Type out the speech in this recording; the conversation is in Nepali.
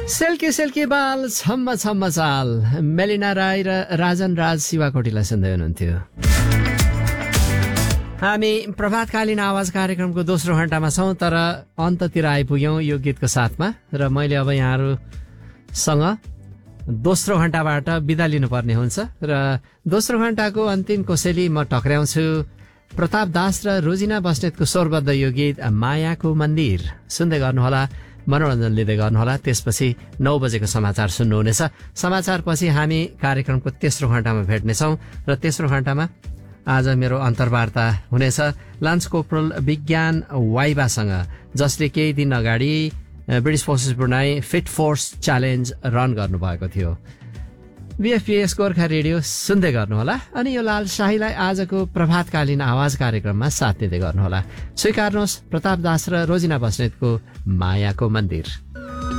सेल्की सेल्की बाल छम्म छम्म चाल मेलिना राई र राजन राज शिवाकोटीलाई सुन्दै हुनुहुन्थ्यो। हामी प्रभातकालीन आवाज कार्यक्रमको दोस्रो घण्टामा छौं, तर अन्ततिर आइपुग्यौं यो गीतको साथमा र मैले अब यहाँहरूसँग दोस्रो घण्टाबाट बिदा लिनुपर्ने हुन्छ र दोस्रो घण्टाको अन्तिम कोसेली म टक्र्याउँछु प्रताप दास र रोजिना बस्नेतको स्वरबद्ध यो गीत मायाको मन्दिर सुन्दै गर्नुहोला, मनोरञ्जन लिँदै गर्नुहोला। त्यसपछि 9 बजेको समाचार सुन्नुहुनेछ। समाचारपछि हामी कार्यक्रमको तेस्रो घण्टामा भेट्नेछौँ र तेस्रो घण्टामा आज मेरो अन्तर्वार्ता हुनेछ लान्स कोर्पोरल विज्ञान वाइबासँग, जसले केही दिन अगाडि British forces Brunei fit force challenge run गर्नुभएको थियो। बीएफपीएस गोर्खा रेडियो सुन्दै गर्नुहोला अनि यो लाल शाहीलाई आजको प्रभातकालीन आवाज कार्यक्रममा साथ दिँदै गर्नुहोला। स्वीकार्नुहोस् प्रताप दास र रोजिना बस्नेतको मायाको मन्दिर।